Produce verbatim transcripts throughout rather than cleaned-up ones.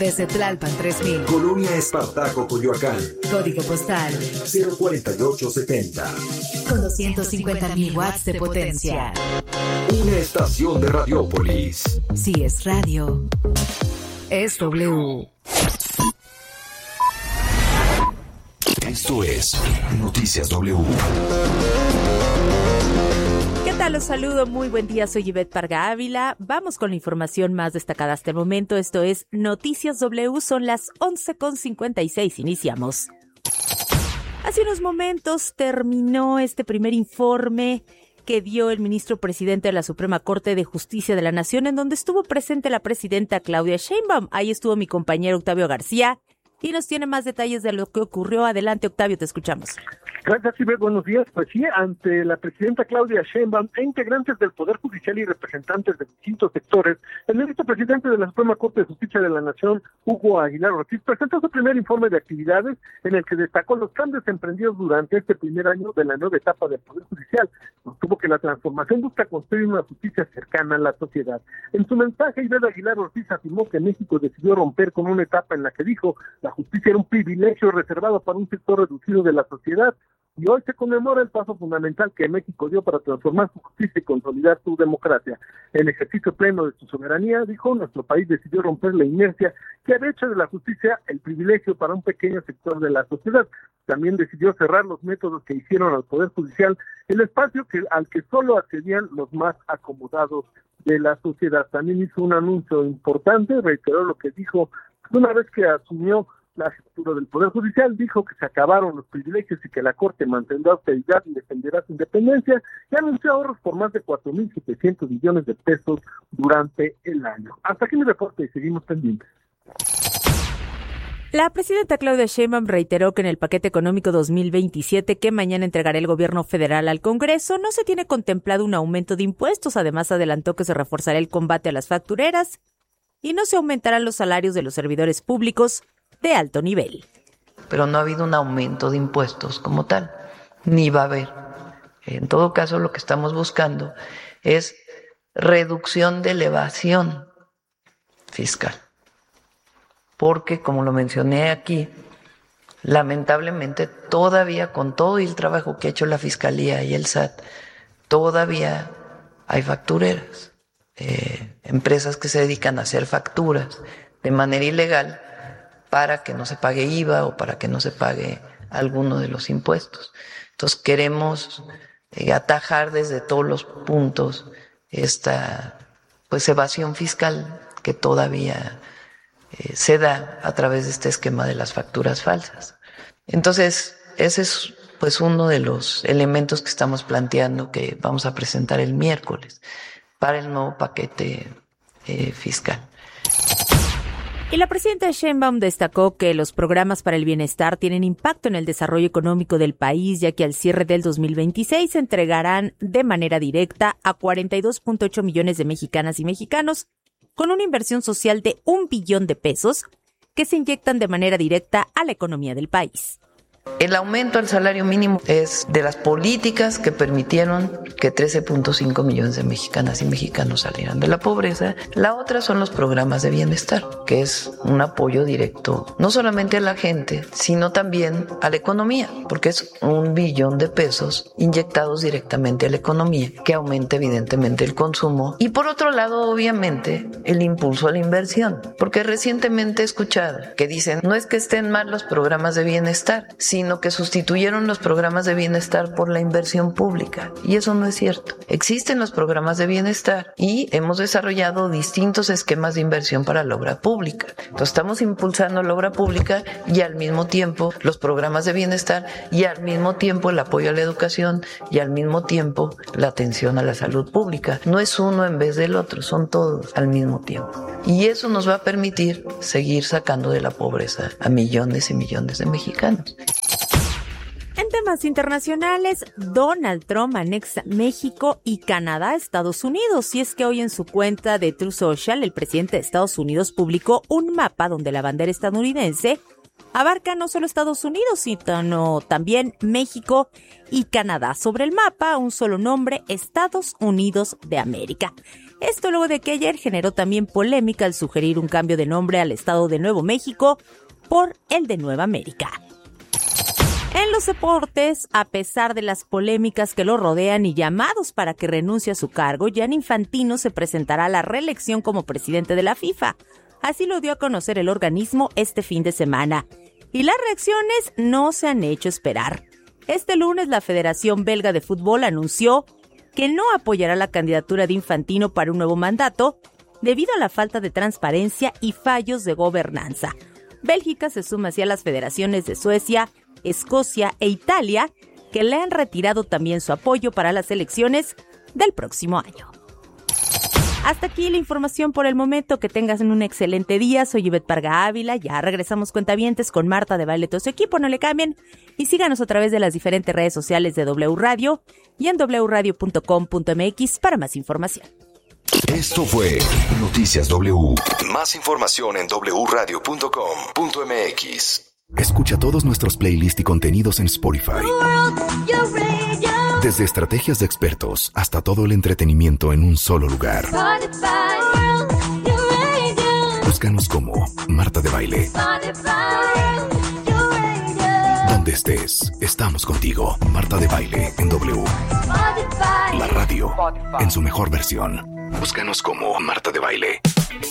Desde Tlalpan tres mil. Colonia Espartaco, Coyoacán. Código postal cero cuarenta y ocho setenta. Con doscientos cincuenta mil watts de potencia. Una estación de Radiópolis. Si es radio, es W. Esto es Noticias W. ¿Qué tal? Los saludo, muy buen día, soy Ivette Parga Ávila. Vamos con la información más destacada hasta el momento. Esto es Noticias W, son las once con cincuenta y seis, iniciamos. Hace unos momentos terminó este primer informe que dio el ministro presidente de la Suprema Corte de Justicia de la Nación, en donde estuvo presente la presidenta Claudia Sheinbaum. Ahí estuvo mi compañero Octavio García y nos tiene más detalles de lo que ocurrió. Adelante, Octavio, te escuchamos. Gracias, Ivette. Buenos días. Pues sí, ante la presidenta Claudia Sheinbaum e integrantes del Poder Judicial y representantes de distintos sectores, el ministro presidente de la Suprema Corte de Justicia de la Nación, Hugo Aguilar Ortiz, presentó su primer informe de actividades en el que destacó los cambios emprendidos durante este primer año de la nueva etapa del Poder Judicial. Sostuvo que la transformación busca construir una justicia cercana a la sociedad. En su mensaje, Ivette Aguilar Ortiz afirmó que México decidió romper con una etapa en la que dijo la justicia era un privilegio reservado para un sector reducido de la sociedad. Y hoy se conmemora el paso fundamental que México dio para transformar su justicia y consolidar su democracia. En ejercicio pleno de su soberanía, dijo, nuestro país decidió romper la inercia que había hecho de la justicia el privilegio para un pequeño sector de la sociedad. También decidió cerrar los métodos que hicieron al Poder Judicial el espacio que, al que solo accedían los más acomodados de la sociedad. También hizo un anuncio importante, reiteró lo que dijo una vez que asumió la jefatura del Poder Judicial, dijo que se acabaron los privilegios y que la Corte mantendrá austeridad y defenderá su independencia, y anunció ahorros por más de cuatro mil setecientos millones de pesos durante el año. Hasta aquí mi reporte y seguimos pendientes. La presidenta Claudia Sheinbaum reiteró que en el paquete económico dos mil veintisiete que mañana entregará el gobierno federal al Congreso no se tiene contemplado un aumento de impuestos. Además, adelantó que se reforzará el combate a las factureras y no se aumentarán los salarios de los servidores públicos de alto nivel. Pero no ha habido un aumento de impuestos como tal, ni va a haber. En todo caso, lo que estamos buscando es reducción de elevación fiscal. Porque, como lo mencioné aquí, lamentablemente todavía, con todo el trabajo que ha hecho la Fiscalía y el S A T, todavía hay factureras, eh, empresas que se dedican a hacer facturas de manera ilegal para que no se pague I V A o para que no se pague alguno de los impuestos. Entonces queremos eh, atajar desde todos los puntos esta pues evasión fiscal que todavía eh, se da a través de este esquema de las facturas falsas. Entonces ese es pues uno de los elementos que estamos planteando que vamos a presentar el miércoles para el nuevo paquete eh, fiscal. Y la presidenta Sheinbaum destacó que los programas para el bienestar tienen impacto en el desarrollo económico del país, ya que al cierre del dos mil veintiséis se entregarán de manera directa a cuarenta y dos punto ocho millones de mexicanas y mexicanos, con una inversión social de un billón de pesos que se inyectan de manera directa a la economía del país. El aumento al salario mínimo es de las políticas que permitieron que trece punto cinco millones de mexicanas y mexicanos salieran de la pobreza. La otra son los programas de bienestar, que es un apoyo directo no solamente a la gente, sino también a la economía, porque es un billón de pesos inyectados directamente a la economía, que aumenta evidentemente el consumo. Y por otro lado, obviamente, el impulso a la inversión, porque recientemente he escuchado que dicen, no es que estén mal los programas de bienestar, sino que sustituyeron los programas de bienestar por la inversión pública. Y eso no es cierto. Existen los programas de bienestar y hemos desarrollado distintos esquemas de inversión para la obra pública. Entonces estamos impulsando la obra pública y al mismo tiempo los programas de bienestar y al mismo tiempo el apoyo a la educación y al mismo tiempo la atención a la salud pública. No es uno en vez del otro, son todos al mismo tiempo. Y eso nos va a permitir seguir sacando de la pobreza a millones y millones de mexicanos. En temas internacionales, Donald Trump anexa México y Canadá a Estados Unidos. Y es que hoy en su cuenta de Truth Social, el presidente de Estados Unidos publicó un mapa donde la bandera estadounidense abarca no solo Estados Unidos, sino también México y Canadá. Sobre el mapa, un solo nombre, Estados Unidos de América. Esto luego de que ayer generó también polémica al sugerir un cambio de nombre al estado de Nuevo México por el de Nueva América. En los deportes, a pesar de las polémicas que lo rodean y llamados para que renuncie a su cargo, Gianni Infantino se presentará a la reelección como presidente de la FIFA. Así lo dio a conocer el organismo este fin de semana. Y las reacciones no se han hecho esperar. Este lunes la Federación Belga de Fútbol anunció que no apoyará la candidatura de Infantino para un nuevo mandato debido a la falta de transparencia y fallos de gobernanza. Bélgica se suma así a las federaciones de Suecia, Escocia e Italia, que le han retirado también su apoyo para las elecciones del próximo año. Hasta aquí la información por el momento. Que tengas un excelente día. Soy Ivette Parga Ávila. Ya regresamos cuentavientes con Marta de Baile, todo su equipo. No le cambien y síganos a través de las diferentes redes sociales de W Radio y en doble u radio punto com punto m x para más información. Esto fue Noticias W. Más información en doble u radio punto com punto m x. Escucha todos nuestros playlists y contenidos en Spotify. Desde estrategias de expertos hasta todo el entretenimiento en un solo lugar. Búscanos como Marta de Baile. Donde estés, estamos contigo. Marta de Baile en W. La radio en su mejor versión. Búscanos como Marta de Baile.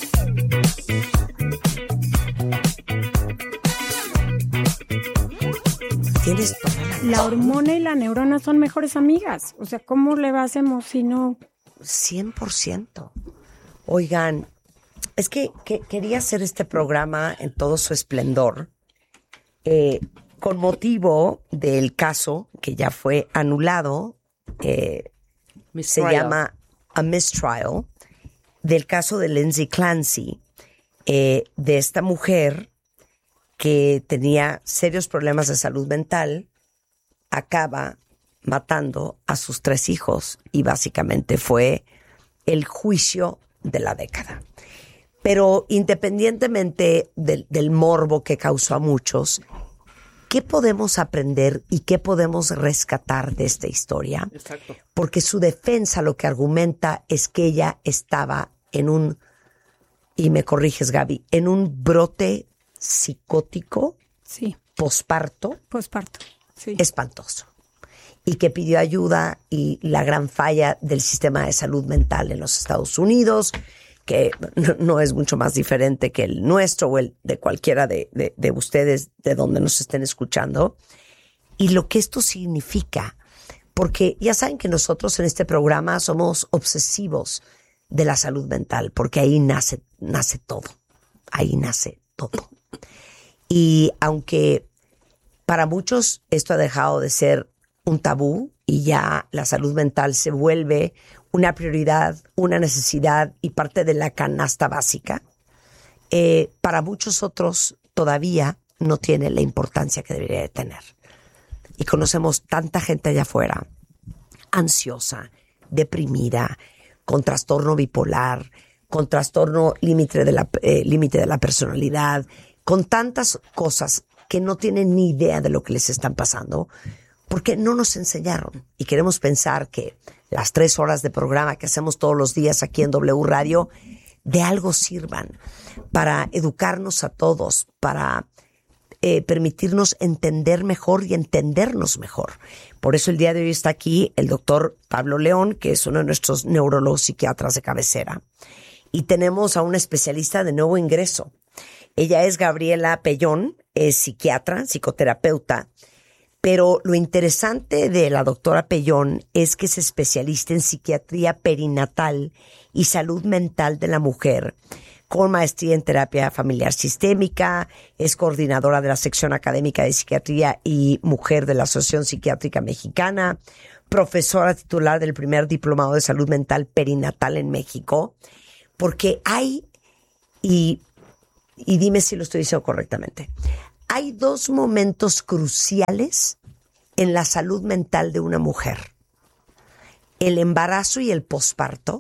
Tienes toda la, la hormona y la neurona son mejores amigas. O sea, ¿cómo le hacemos si no? cien por ciento. Oigan, es que, que quería hacer este programa en todo su esplendor eh, con motivo del caso que ya fue anulado. Eh, se llama A Mistrial, del caso de Lindsay Clancy, eh, de esta mujer que tenía serios problemas de salud mental, acaba matando a sus tres hijos y básicamente fue el juicio de la década. Pero independientemente del, del morbo que causó a muchos, ¿qué podemos aprender y qué podemos rescatar de esta historia? Exacto. Porque su defensa lo que argumenta es que ella estaba en un, y me corriges Gaby, en un brote psicótico, sí, posparto, posparto, sí, espantoso, y que pidió ayuda, y la gran falla del sistema de salud mental en los Estados Unidos, que no, no es mucho más diferente que el nuestro o el de cualquiera de, de, de ustedes, de donde nos estén escuchando, y lo que esto significa, porque ya saben que nosotros en este programa somos obsesivos de la salud mental, porque ahí nace, nace todo, ahí nace todo. Y aunque para muchos esto ha dejado de ser un tabú y ya la salud mental se vuelve una prioridad, una necesidad y parte de la canasta básica, eh, para muchos otros todavía no tiene la importancia que debería de tener. Y conocemos tanta gente allá afuera, ansiosa, deprimida, con trastorno bipolar, con trastorno límite de la eh, límite de la personalidad, con tantas cosas que no tienen ni idea de lo que les están pasando, porque no nos enseñaron. Y queremos pensar que las tres horas de programa que hacemos todos los días aquí en W Radio de algo sirvan para educarnos a todos, para eh, permitirnos entender mejor y entendernos mejor. Por eso el día de hoy está aquí el doctor Pablo León, que es uno de nuestros neurólogos psiquiatras de cabecera. Y tenemos a una especialista de nuevo ingreso. Ella es Gabriela Pellón, es psiquiatra, psicoterapeuta, pero lo interesante de la doctora Pellón es que es especialista en psiquiatría perinatal y salud mental de la mujer, con maestría en terapia familiar sistémica, es coordinadora de la sección académica de psiquiatría y mujer de la Asociación Psiquiátrica Mexicana, profesora titular del primer diplomado de salud mental perinatal en México, porque hay, y, y dime si lo estoy diciendo correctamente, hay dos momentos cruciales en la salud mental de una mujer: el embarazo y el posparto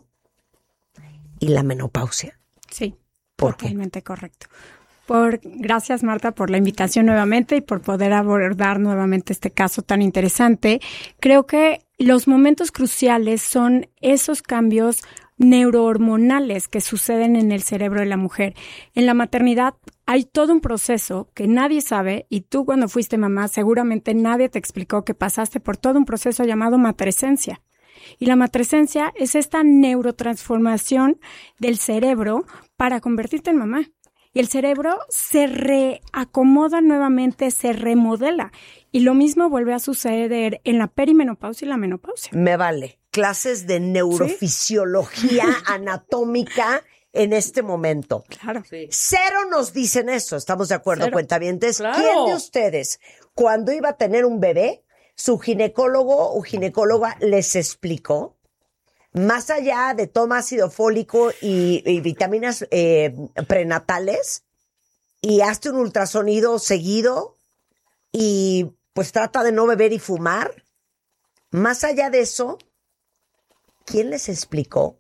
y la menopausia. Sí, ¿por totalmente qué? Correcto. Por, gracias, Marta, por la invitación nuevamente y por poder abordar nuevamente este caso tan interesante. Creo que los momentos cruciales son esos cambios neurohormonales que suceden en el cerebro de la mujer. En la maternidad hay todo un proceso que nadie sabe y tú cuando fuiste mamá seguramente nadie te explicó que pasaste por todo un proceso llamado matrescencia. Y la matrescencia es esta neurotransformación del cerebro para convertirte en mamá. Y el cerebro se reacomoda nuevamente, se remodela. Y lo mismo vuelve a suceder en la perimenopausia y la menopausia. Me vale. Clases de neurofisiología ¿Sí? anatómica en este momento. Claro. Sí. Cero nos dicen eso. ¿Estamos de acuerdo, Cero. cuentavientes? Claro. ¿Quién de ustedes, cuando iba a tener un bebé, su ginecólogo o ginecóloga les explicó, más allá de toma ácido fólico y, y vitaminas eh, prenatales, y hazte un ultrasonido seguido y pues trata de no beber y fumar? Más allá de eso, ¿quién les explicó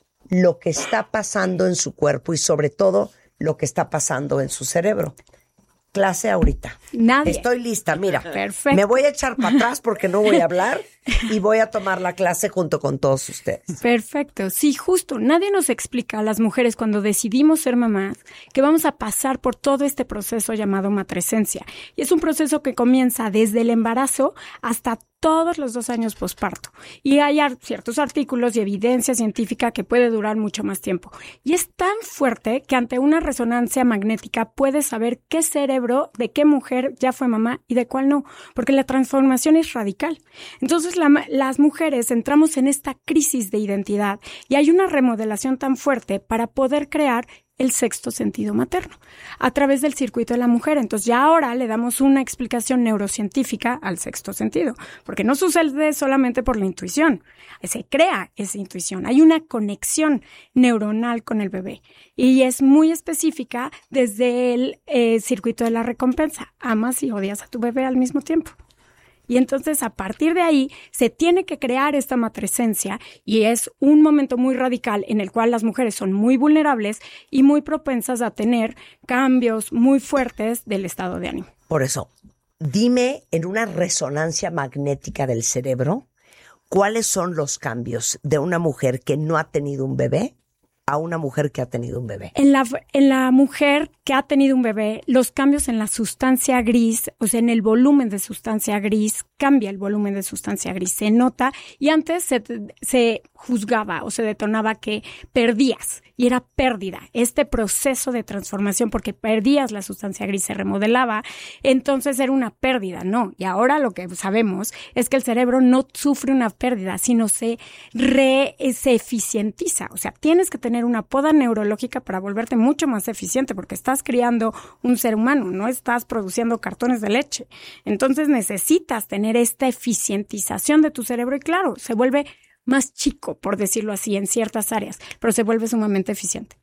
lo que está pasando en su cuerpo y sobre todo lo que está pasando en su cerebro? Clase ahorita. Nadie. Estoy lista, mira. Perfecto. Me voy a echar para atrás porque no voy a hablar y voy a tomar la clase junto con todos ustedes. Perfecto. Sí, justo. Nadie nos explica a las mujeres cuando decidimos ser mamás que vamos a pasar por todo este proceso llamado matrescencia. Y es un proceso que comienza desde el embarazo hasta todos los dos años posparto. Y hay ciertos artículos y evidencia científica que puede durar mucho más tiempo. Y es tan fuerte que ante una resonancia magnética puedes saber qué cerebro, de qué mujer ya fue mamá y de cuál no, porque la transformación es radical. Entonces la, las mujeres entramos en esta crisis de identidad y hay una remodelación tan fuerte para poder crear el sexto sentido materno a través del circuito de la mujer. Entonces ya ahora le damos una explicación neurocientífica al sexto sentido, porque no sucede solamente por la intuición, se crea esa intuición, hay una conexión neuronal con el bebé y es muy específica desde el eh, circuito de la recompensa. Amas y odias a tu bebé al mismo tiempo. Y entonces, a partir de ahí, se tiene que crear esta matrescencia y es un momento muy radical en el cual las mujeres son muy vulnerables y muy propensas a tener cambios muy fuertes del estado de ánimo. Por eso, dime en una resonancia magnética del cerebro, ¿cuáles son los cambios de una mujer que no ha tenido un bebé a una mujer que ha tenido un bebé? En la, en la mujer que ha tenido un bebé, los cambios en la sustancia gris, o sea, en el volumen de sustancia gris, cambia el volumen de sustancia gris, se nota, y antes se, se juzgaba o se detonaba que perdías, y era pérdida, este proceso de transformación, porque perdías la sustancia gris, se remodelaba, entonces era una pérdida, no, y ahora lo que sabemos es que el cerebro no sufre una pérdida, sino se, re, se eficientiza, o sea, tienes que tener una poda neurológica para volverte mucho más eficiente, porque estás criando un ser humano, no estás produciendo cartones de leche. Entonces necesitas tener esta eficientización de tu cerebro y claro, se vuelve más chico, por decirlo así, en ciertas áreas, pero se vuelve sumamente eficiente.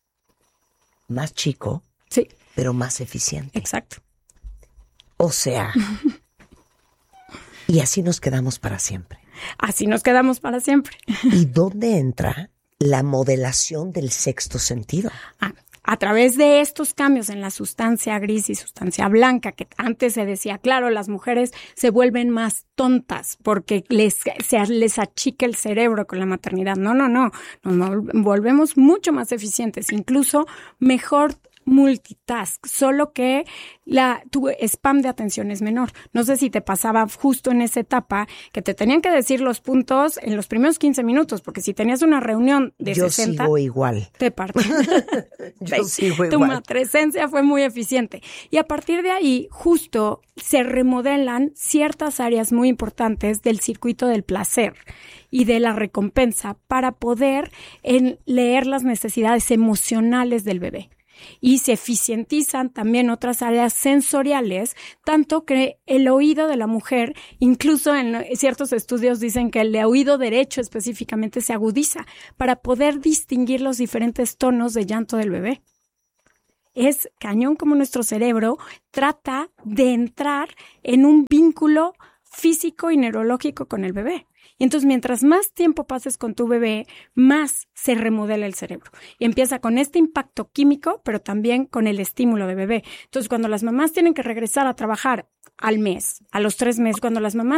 Más chico, sí, pero más eficiente. Exacto. O sea, y así nos quedamos para siempre. Así nos quedamos para siempre. ¿Y dónde entra la modelación del sexto sentido? Ah, a través de estos cambios en la sustancia gris y sustancia blanca, que antes se decía, claro, las mujeres se vuelven más tontas porque les, se les achica el cerebro con la maternidad. No, no, no, nos volvemos mucho más eficientes, incluso mejor multitask, solo que la, tu spam de atención es menor. No sé si te pasaba justo en esa etapa que te tenían que decir los puntos en los primeros quince minutos, porque si tenías una reunión de Yo sesenta... Yo sigo igual. Te partes. Yo sigo igual. Tu matrescencia fue muy eficiente. Y a partir de ahí, justo se remodelan ciertas áreas muy importantes del circuito del placer y de la recompensa para poder en, leer las necesidades emocionales del bebé. Y se eficientizan también otras áreas sensoriales, tanto que el oído de la mujer, incluso en ciertos estudios dicen que el oído derecho específicamente se agudiza para poder distinguir los diferentes tonos de llanto del bebé. Es cañón como nuestro cerebro trata de entrar en un vínculo físico y neurológico con el bebé. Y entonces, mientras más tiempo pases con tu bebé, más se remodela el cerebro. Y empieza con este impacto químico, pero también con el estímulo de bebé. Entonces, cuando las mamás tienen que regresar a trabajar al mes, a los tres meses, cuando las mamás